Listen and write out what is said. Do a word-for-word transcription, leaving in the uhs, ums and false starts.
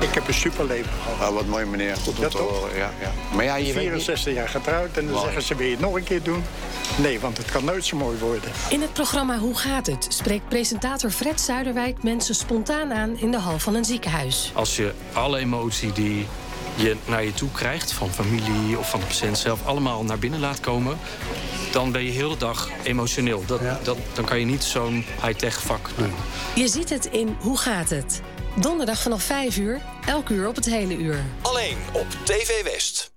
Ik heb een superleven gehad. Oh, wat mooi, meneer. Goed om Ja, te toch? horen. Ja, ja. Maar ja, je vierenzestig jaar getrouwd en dan Wow. zeggen ze, wil je het nog een keer doen? Nee, want het kan nooit zo mooi worden. In het programma Hoe gaat het? Spreekt presentator Fred Zuiderwijk mensen spontaan aan in de hal van een ziekenhuis. Als je alle emotie die je naar je toe krijgt, van familie of van de patiënt zelf, allemaal naar binnen laat komen, dan ben je heel de dag emotioneel. Dat, Ja. dat, dan kan je niet zo'n high-tech vak doen. Je ziet het in Hoe gaat het? Donderdag vanaf vijf uur, elk uur op het hele uur. Alleen op T V West.